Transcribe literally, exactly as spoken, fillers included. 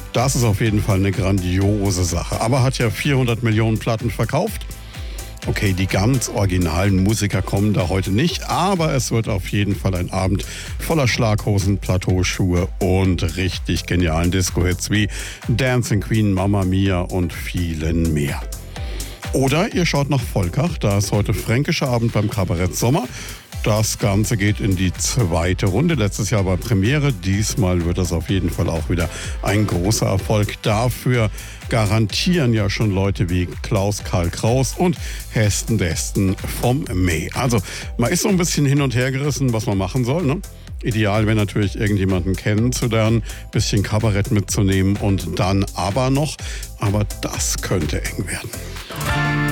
Das ist auf jeden Fall eine grandiose Sache. Aber hat ja vierhundert Millionen Platten verkauft. Okay, die ganz originalen Musiker kommen da heute nicht, aber es wird auf jeden Fall ein Abend voller Schlaghosen, Plateauschuhe und richtig genialen Disco-Hits wie Dancing Queen, Mamma Mia und vielen mehr. Oder ihr schaut nach Volkach, da ist heute fränkischer Abend beim Kabarett Sommer. Das Ganze geht in die zweite Runde. Letztes Jahr war Premiere. Diesmal wird das auf jeden Fall auch wieder ein großer Erfolg. Dafür garantieren ja schon Leute wie Klaus Karl Kraus und Hesten Desten vom May. Also man ist so ein bisschen hin und her gerissen, was man machen soll, ne? Ideal wäre natürlich, irgendjemanden kennenzulernen, bisschen Kabarett mitzunehmen und dann aber noch. Aber das könnte eng werden.